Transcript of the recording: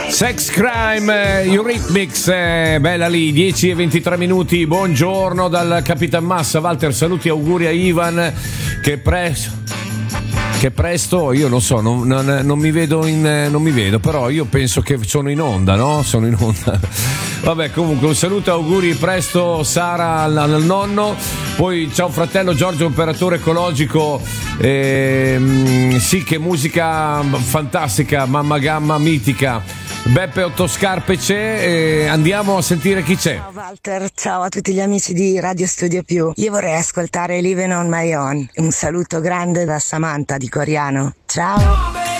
Sex Crime, Eurythmics, bella lì, 10 e 23 minuti. Buongiorno dal Capitan Massa. Walter, saluti e auguri a Ivan che presto, io non so, non mi vedo non mi vedo, però io penso che sono in onda, no? Sono in onda. Vabbè, comunque un saluto e auguri presto Sara al nonno. Poi ciao fratello Giorgio, operatore ecologico. Sì, che musica fantastica, mamma gamma mitica. Beppe Ottoscarpe c'è, andiamo a sentire chi c'è. Ciao Walter, ciao a tutti gli amici di Radio Studio Più. Io vorrei ascoltare Living on My Own. Un saluto grande da Samantha di Coriano. Ciao.